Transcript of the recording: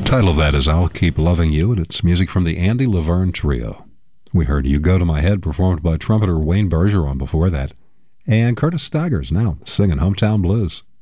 Title of that is I'll Keep Loving You, and it's music from the Andy Laverne Trio. We heard You Go to My Head, performed by trumpeter Wayne Bergeron before that, and Curtis Staggers now singing Hometown Blues.